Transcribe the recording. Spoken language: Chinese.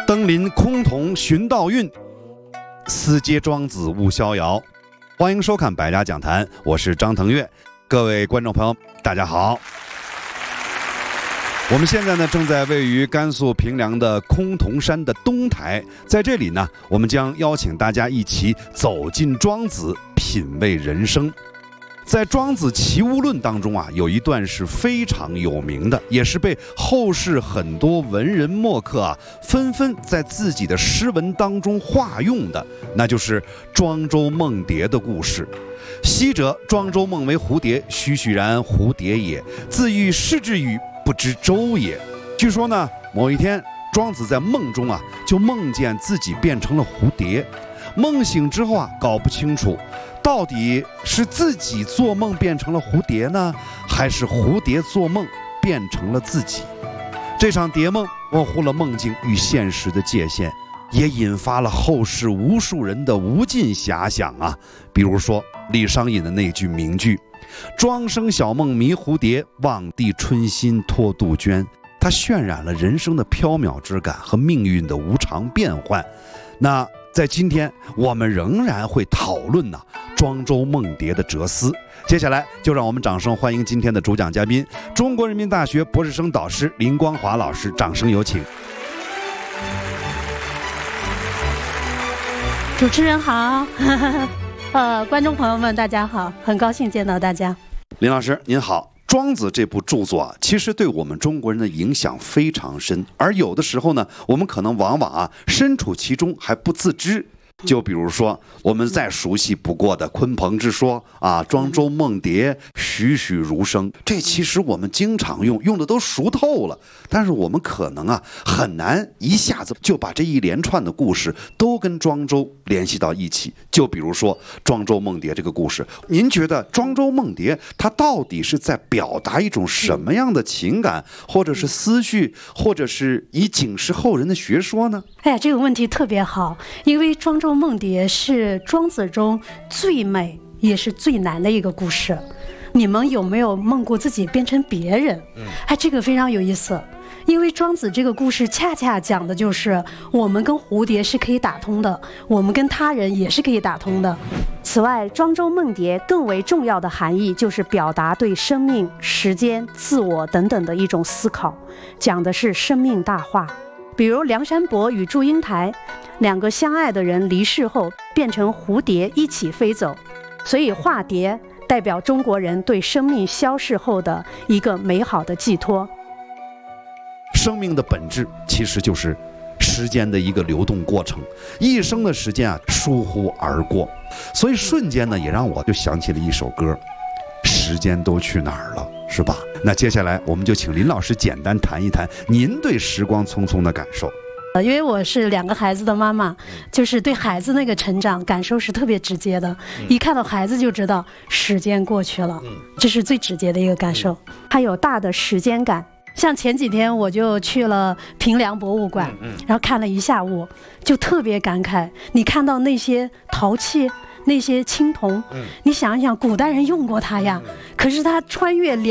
登临崆峒寻道运，思接庄子悟逍遥。欢迎收看百家讲坛，我是张腾岳。各位观众朋友大家好。我们现在呢正在位于甘肃平凉的崆峒山的东台，在这里呢我们将邀请大家一起走进庄子，品味人生。在庄子齐物论当中有一段是非常有名的，也是被后世很多文人墨客纷纷在自己的诗文当中化用的，那就是庄周梦蝶的故事。昔者庄周梦为蝴蝶，栩栩然蝴蝶也，自欲视之语，不知周也。据说呢，某一天庄子在梦中就梦见自己变成了蝴蝶，梦醒之后搞不清楚到底是自己做梦变成了蝴蝶呢，还是蝴蝶做梦变成了自己。这场蝶梦模糊了梦境与现实的界限，也引发了后世无数人的无尽遐想比如说李商隐的那句名句：庄生晓梦迷蝴蝶，望帝春心托杜鹃。它渲染了人生的飘渺之感和命运的无常变幻。那在今天我们仍然会讨论庄周梦蝶的哲思。接下来就让我们掌声欢迎今天的主讲嘉宾，中国人民大学博士生导师林光华老师，掌声有请。 主持人好观众朋友们大家好，很高兴见到大家。 林老师您好。庄子这部著作其实对我们中国人的影响非常深，而有的时候呢，我们可能往往身处其中还不自知。就比如说我们再熟悉不过的鲲鹏之说庄周梦蝶，栩栩如生，这其实我们经常用的都熟透了，但是我们可能很难一下子就把这一连串的故事都跟庄周联系到一起。就比如说庄周梦蝶这个故事，您觉得庄周梦蝶它到底是在表达一种什么样的情感，或者是思绪，或者是以警示后人的学说呢？ 这个问题特别好，因为庄周梦蝶是庄子中最美也是最难的一个故事。你们有没有梦过自己变成别人？这个非常有意思，因为庄子这个故事恰恰讲的就是我们跟蝴蝶是可以打通的，我们跟他人也是可以打通的。此外，庄周梦蝶更为重要的含义就是表达对生命、时间、自我等等的一种思考，讲的是生命大化。比如梁山伯与祝英台，两个相爱的人离世后变成蝴蝶一起飞走，所以化蝶代表中国人对生命消逝后的一个美好的寄托。 生命的本质其实就是时间的一个流动过程，一生的时间疏忽而过，所以瞬间呢也让我就想起了一首歌，时间都去哪儿了，是吧？那接下来我们就请林老师简单谈一谈您对时光匆匆的感受。 因为我是2个孩子的妈妈，就是对孩子那个成长感受是特别直接的，一看到孩子就知道时间过去了，这是最直接的一个感受。还有大的时间感，像前几天我就去了平凉博物馆，然后看了一下午，就特别感慨。你看到那些陶器，那些青铜，你想一想古代人用过它呀，可是它穿越